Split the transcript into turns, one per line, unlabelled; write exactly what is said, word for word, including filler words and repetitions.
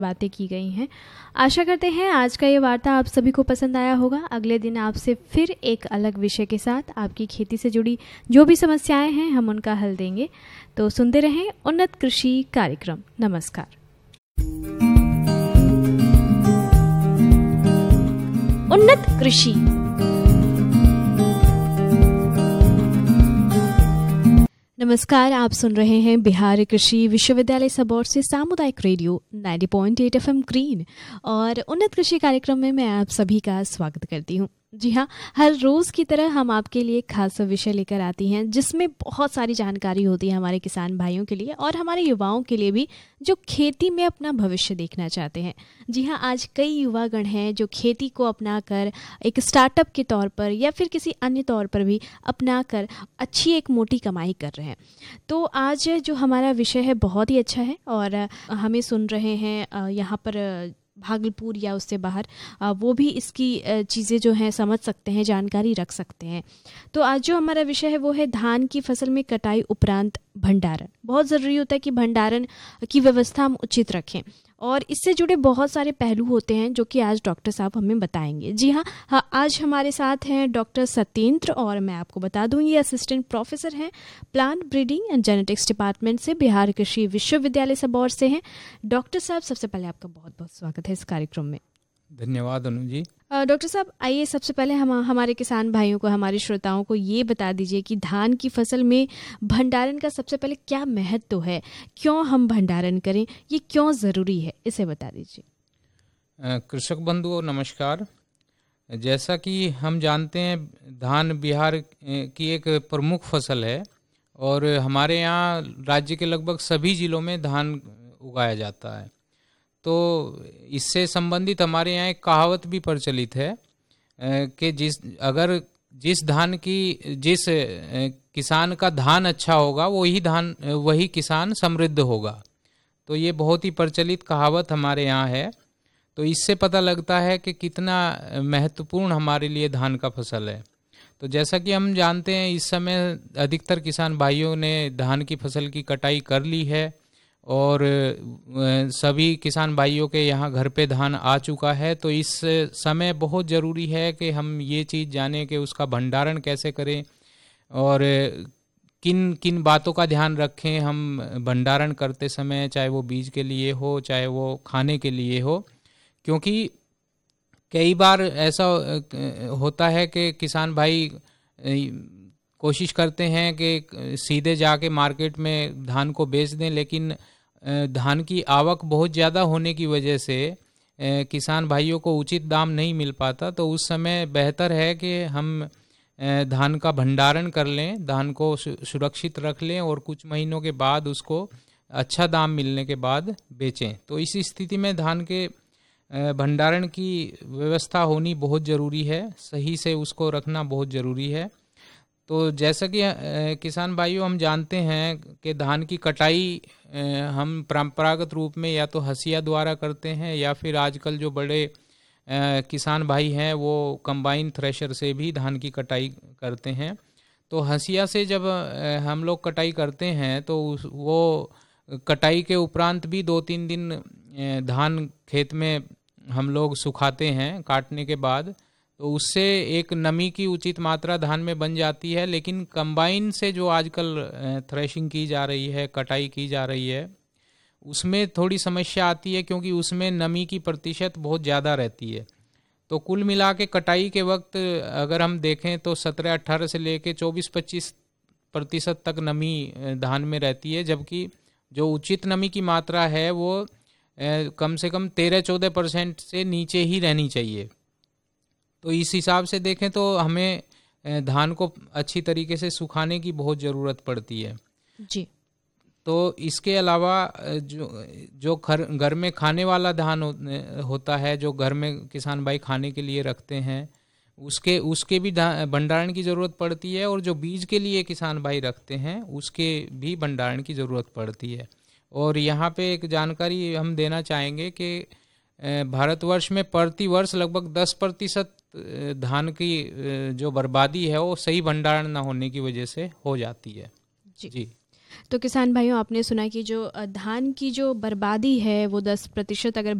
बातें की गई हैं। आशा करते हैं आज का ये वार्ता आप सभी को पसंद आया होगा। अगले दिन आपसे फिर एक अलग विषय के साथ आपकी खेती से जुड़ी जो भी समस्याएं हैं हम उनका हल देंगे। तो सुनते रहें उन्नत कृषि कार्यक्रम। नमस्कार। उन्नत कृषि। नमस्कार, आप सुन रहे हैं बिहार कृषि विश्वविद्यालय सबौर से सामुदायिक रेडियो नब्बे पॉइंट आठ एफएम ग्रीन और उन्नत कृषि कार्यक्रम में मैं आप सभी का स्वागत करती हूं। जी हाँ, हर रोज़ की तरह हम आपके लिए खास विषय लेकर आती हैं जिसमें बहुत सारी जानकारी होती है हमारे किसान भाइयों के लिए और हमारे युवाओं के लिए भी जो खेती में अपना भविष्य देखना चाहते हैं। जी हाँ, आज कई युवागण हैं जो खेती को अपनाकर एक स्टार्टअप के तौर पर या फिर किसी अन्य तौर पर भी अपनाकर अच्छी एक मोटी कमाई कर रहे हैं। तो आज जो हमारा विषय है बहुत ही अच्छा है और हमें सुन रहे हैं यहाँ पर भागलपुर या उससे बाहर, वो भी इसकी चीज़ें जो हैं समझ सकते हैं, जानकारी रख सकते हैं। तो आज जो हमारा विषय है वो है धान की फसल में कटाई उपरांत भंडारण। बहुत ज़रूरी होता है कि भंडारण की व्यवस्था हम उचित रखें और इससे जुड़े बहुत सारे पहलू होते हैं जो कि आज डॉक्टर साहब हमें बताएंगे। जी हाँ, हाँ आज हमारे साथ हैं डॉक्टर सत्येंद्र और मैं आपको बता दूं ये असिस्टेंट प्रोफेसर हैं plant breeding and genetics department से, बिहार कृषि विश्वविद्यालय सबौर से हैं। डॉक्टर साहब, सबसे पहले आपका बहुत बहुत स्वागत है इस कार्यक्रम में।
धन्यवाद अनु जी।
डॉक्टर साहब, आइए सबसे पहले हम हमारे किसान भाइयों को, हमारे श्रोताओं को ये बता दीजिए कि धान की फसल में भंडारण का सबसे पहले क्या महत्व है, क्यों हम भंडारण करें, ये क्यों ज़रूरी है, इसे बता दीजिए।
कृषक बंधुओं नमस्कार। जैसा कि हम जानते हैं धान बिहार की एक प्रमुख फसल है और हमारे यहाँ राज्य के लगभग सभी जिलों में धान उगाया जाता है। तो इससे संबंधित हमारे यहाँ एक कहावत भी प्रचलित है कि जिस अगर जिस धान की जिस किसान का धान अच्छा होगा वही धान वही किसान समृद्ध होगा। तो ये बहुत ही प्रचलित कहावत हमारे यहाँ है। तो इससे पता लगता है कि कितना महत्वपूर्ण हमारे लिए धान का फसल है। तो जैसा कि हम जानते हैं इस समय अधिकतर किसान भाइयों ने धान की फसल की कटाई कर ली है और सभी किसान भाइयों के यहाँ घर पे धान आ चुका है। तो इस समय बहुत ज़रूरी है कि हम ये चीज़ जानें कि उसका भंडारण कैसे करें और किन किन बातों का ध्यान रखें हम भंडारण करते समय, चाहे वो बीज के लिए हो चाहे वो खाने के लिए हो। क्योंकि कई बार ऐसा होता है कि किसान भाई कोशिश करते हैं कि सीधे जाके मार्केट में धान को बेच दें, लेकिन धान की आवक बहुत ज़्यादा होने की वजह से किसान भाइयों को उचित दाम नहीं मिल पाता। तो उस समय बेहतर है कि हम धान का भंडारण कर लें, धान को सुरक्षित रख लें और कुछ महीनों के बाद उसको अच्छा दाम मिलने के बाद बेचें। तो इस स्थिति में धान के भंडारण की व्यवस्था होनी बहुत ज़रूरी है, सही से उसको रखना बहुत ज़रूरी है। तो जैसा कि किसान भाइयों हम जानते हैं कि धान की कटाई हम परंपरागत रूप में या तो हंसिया द्वारा करते हैं या फिर आजकल जो बड़े किसान भाई हैं वो कंबाइन थ्रेशर से भी धान की कटाई करते हैं। तो हंसिया से जब हम लोग कटाई करते हैं तो वो कटाई के उपरांत भी दो तीन दिन धान खेत में हम लोग सुखाते हैं काटने के बाद। तो उससे एक नमी की उचित मात्रा धान में बन जाती है। लेकिन कंबाइन से जो आजकल थ्रेशिंग की जा रही है, कटाई की जा रही है, उसमें थोड़ी समस्या आती है क्योंकि उसमें नमी की प्रतिशत बहुत ज़्यादा रहती है। तो कुल मिला के कटाई के वक्त अगर हम देखें तो सत्रह अट्ठारह से लेके चौबीस पच्चीस प्रतिशत तक नमी धान में रहती है, जबकि जो उचित नमी की मात्रा है वो कम से कम तेरह चौदह परसेंट से नीचे ही रहनी चाहिए। तो इस हिसाब से देखें तो हमें धान को अच्छी तरीके से सुखाने की बहुत ज़रूरत पड़ती है
जी।
तो इसके अलावा जो जो घर घर में खाने वाला धान हो, होता है, जो घर में किसान भाई खाने के लिए रखते हैं, उसके उसके भी भंडारण की ज़रूरत पड़ती है। और जो बीज के लिए किसान भाई रखते हैं उसके भी भंडारण की ज़रूरत पड़ती है। और यहाँ पे एक जानकारी हम देना चाहेंगे कि भारतवर्ष में प्रति वर्ष लगभग दस प्रतिशत धान की जो बर्बादी है वो सही भंडारण ना होने की वजह से हो जाती है।
जी,
जी।
तो किसान भाइयों, आपने सुना कि जो धान की जो बर्बादी है वो दस प्रतिशत अगर